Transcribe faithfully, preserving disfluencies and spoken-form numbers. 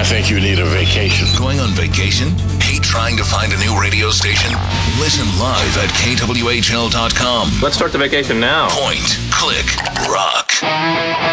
I think you need a vacation. Going on vacation? Hate trying to find a new radio station? Listen live at K W H L dot com. Let's start the vacation now. Point, click, rock.